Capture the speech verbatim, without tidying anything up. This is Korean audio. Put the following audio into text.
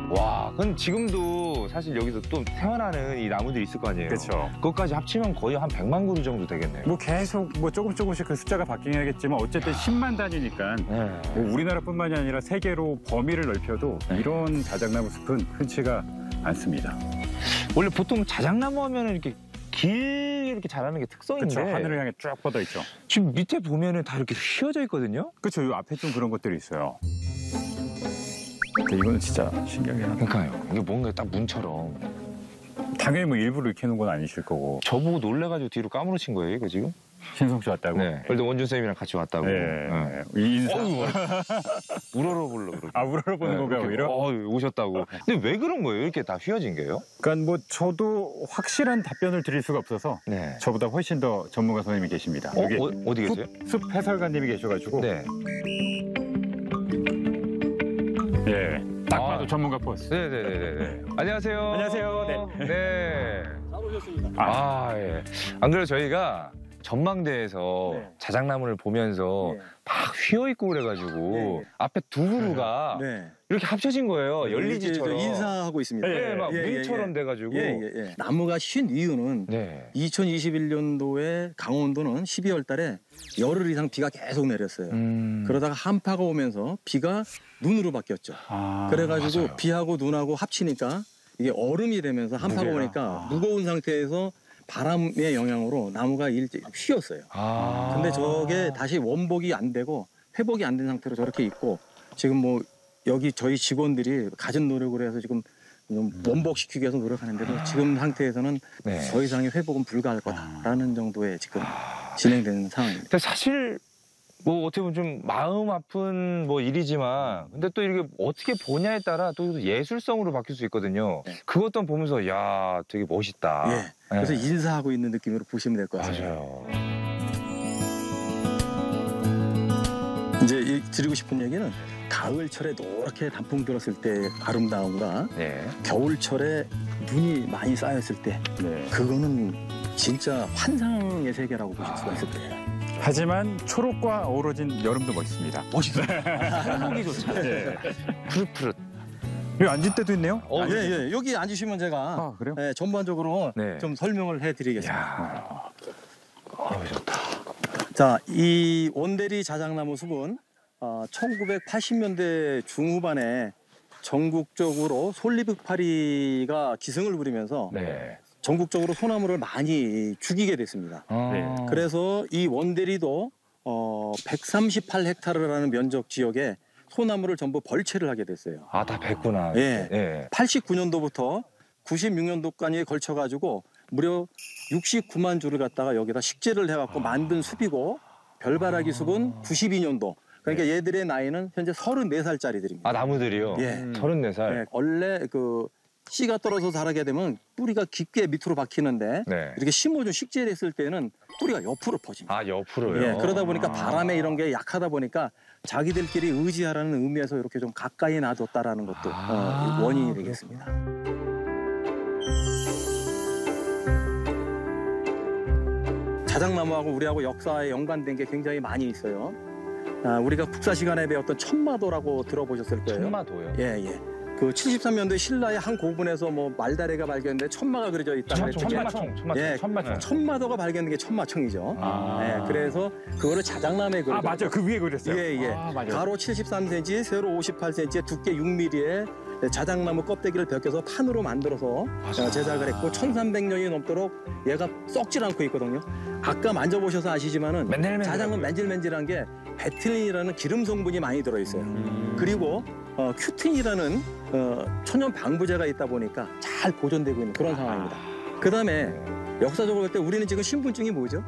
와, 그럼 지금도 사실 여기서 또 생활하는 이 나무들이 있을 거 아니에요? 그렇죠. 그것까지 합치면 거의 한 백만 그루 정도 되겠네요. 뭐 계속 뭐 조금 조금씩 그 숫자가 바뀌긴 하겠지만 어쨌든 십만 단위니까 네. 뭐 우리나라뿐만이 아니라 세계로 범위를 넓혀도 네. 이런 자작나무 숲은 흔치가 않습니다. 원래 보통 자작나무 하면은 이렇게 길 이렇게 자라는 게 특성인데 그렇죠. 하늘을 향해 쭉 뻗어 있죠. 지금 밑에 보면은 다 이렇게 휘어져 있거든요. 그렇죠. 이 앞에 좀 그런 것들이 있어요. 근데 이거는 진짜 신기하게 하다. 그러니까요. 이게 뭔가 딱 문처럼. 당연히 뭐 일부러 이렇게 해놓은 건 아니실 거고. 저보고 놀래가지고 뒤로 까무러친 거예요, 이거 지금? 신성 씨 왔다고? 네. 그래도 원준 쌤이랑 같이 왔다고. 네. 네. 이 인사. 어휴, 우러러 불러 그러고. 아, 우러러보는 건가요, 이렇게, 오히려? 어, 오셨다고. 근데 왜 그런 거예요? 이렇게 다 휘어진 거예요? 그러니까 뭐 저도 확실한 답변을 드릴 수가 없어서 네. 저보다 훨씬 더 전문가 선생님이 계십니다. 어? 여기 어, 어디 계세요? 숲, 숲 해설가님이 계셔가지고 네. 예, 딱 아. 봐도 전문가 포스. 네네네네. 안녕하세요. 안녕하세요. 네. 네. 잘 오셨습니다. 아, 예. 안 그래도 저희가 전망대에서 네. 자작나무를 보면서 네. 막 휘어있고 그래가지고 네, 네. 앞에 두 그루가 네. 이렇게 합쳐진 거예요. 열리지처럼. 이렇게 저 인사하고 있습니다. 네, 막 예, 예, 문처럼 예. 돼가지고. 예, 예, 예. 나무가 쉰 이유는 네. 이천이십일 년도에 강원도는 십이월 달에 열흘 이상 비가 계속 내렸어요. 음. 그러다가 한파가 오면서 비가 눈으로 바뀌었죠. 아, 그래가지고 맞아요. 비하고 눈하고 합치니까 이게 얼음이 되면서 한파가 무게가. 오니까 아. 무거운 상태에서 바람의 영향으로 나무가 일찍 휘었어요. 아. 근데 저게 다시 원복이 안 되고 회복이 안 된 상태로 저렇게 있고 지금 뭐 여기 저희 직원들이 갖은 노력을 해서 지금 좀 원복시키기 위해서 노력하는데도 지금 상태에서는 네. 더 이상의 회복은 불가할 거다라는 정도의 지금 진행되는 상황입니다. 근데 사실 뭐 어떻게 보면 좀 마음 아픈 뭐 일이지만 근데 또 이렇게 어떻게 보냐에 따라 또 예술성으로 바뀔 수 있거든요. 네. 그것도 보면서 야 되게 멋있다. 예. 그래서 네. 인사하고 있는 느낌으로 보시면 될 것 같아요. 맞아요. 이제 이 드리고 싶은 얘기는 가을철에 노랗게 단풍 들었을 때 아름다움과 네. 겨울철에 눈이 많이 쌓였을 때 네. 그거는 진짜 환상의 세계라고 보실 수가 있을 거예요. 하지만 초록과 어우러진 여름도 멋있습니다. 멋있어요. 한복이 좋잖아요. 예. 푸릇푸릇. 여기 앉을 때도 있네요. 어, 예, 예. 여기 앉으시면 제가 아, 그래요? 예, 전반적으로 네. 좀 설명을 해드리겠습니다. 야. 어, 좋다. 자, 이 원대리 자작나무 숲은 어, 천구백팔십 년대 중후반에 전국적으로 솔리북파리가 기승을 부리면서 네. 전국적으로 소나무를 많이 죽이게 됐습니다. 아. 네. 그래서 이 원대리도 어, 백삼십팔 헥타르라는 면적 지역에 소나무를 전부 벌채를 하게 됐어요. 아, 다 뱄구나. 예. 예. 팔십구 년도부터 구십육 년도까지 걸쳐가지고 무려 육십구만 주를 갖다가 여기다 식재를 해갖고 만든 숲이고 별바라기 숲은 구십이 년도. 그러니까 얘들의 나이는 현재 서른네 살짜리들입니다. 아, 나무들이요? 예. 서른네 살. 예, 원래 그 씨가 떨어져 자라게 되면 뿌리가 깊게 밑으로 박히는데 네. 이렇게 심어준 식재를 했을 때는 뿌리가 옆으로 퍼집니다. 아, 옆으로요? 예, 그러다 보니까 아. 바람에 이런 게 약하다 보니까 자기들끼리 의지하라는 의미에서 이렇게 좀 가까이 놔뒀다라는 것도 아, 어, 원인이 되겠습니다. 자작나무하고 우리하고 역사에 연관된 게 굉장히 많이 있어요. 아, 우리가 국사 시간에 배웠던 천마도라고 들어보셨을 거예요. 천마도요? 예, 예. 그 칠십삼 년도에 신라의 한 고분에서 뭐 말다래가 발견돼 천마가 그려져 있다 천마총, 그랬죠. 천마총, 천마총. 예, 천마총. 천마도가 발견된 게 천마총이죠. 아. 예, 그래서 그거를 자작나무에 그려. 아, 맞아요. 그 위에 그렸어요. 예, 예. 아, 맞아요. 가로 칠십삼 센티미터, 세로 오십팔 센티미터, 두께 육 밀리미터의 자작나무 껍데기를 벗겨서 판으로 만들어서 맞아. 제작을 했고 천삼백 년이 넘도록 얘가 썩질 않고 있거든요. 아까 만져보셔서 아시지만은 맨들맨들하고요. 자작은 맨질맨질한 게 베틸린이라는 기름 성분이 많이 들어있어요. 음. 그리고 어, 큐틴이라는 어, 천연 방부제가 있다 보니까 잘 보존되고 있는 그런 상황입니다. 그 다음에 역사적으로 볼 때 우리는 지금 신분증이 뭐죠?